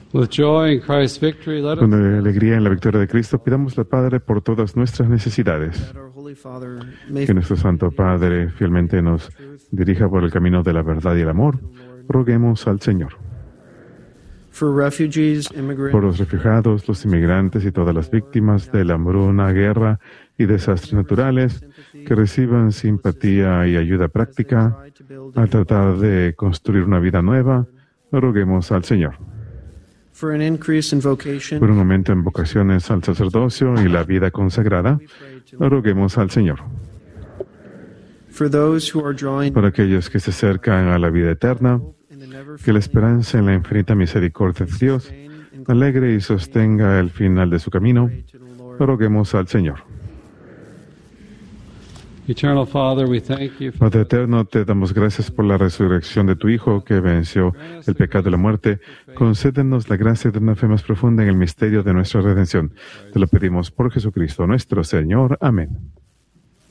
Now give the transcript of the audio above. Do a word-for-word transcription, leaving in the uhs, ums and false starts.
With joy in Christ's victory, let us Con alegría en la victoria de Cristo, pidámosle al Padre por todas nuestras necesidades. that our Holy Father may Que nuestro Santo Padre fielmente nos dirija por el camino de la verdad y el amor. Roguemos al Señor. for refugees, Por immigrants, los refugiados, los inmigrantes y todas las víctimas de la hambruna, guerra y desastres naturales, que reciban simpatía y ayuda práctica al tratar de construir una vida nueva, roguemos al Señor. for an increase in vocation, Por un aumento en vocaciones al sacerdocio y la vida consagrada, roguemos al Señor. for those who are drawing Por aquellos que se acercan a la vida eterna, in the never que la esperanza en la infinita misericordia de Dios alegre y sostenga el final de su camino, roguemos al Señor. Eternal Father, we thank you for Padre eterno, te damos gracias por la resurrección de tu Hijo que venció el pecado y la muerte. Concédenos la gracia de una fe más profunda en el misterio de nuestra redención. Te lo pedimos por Jesucristo nuestro Señor. Amén.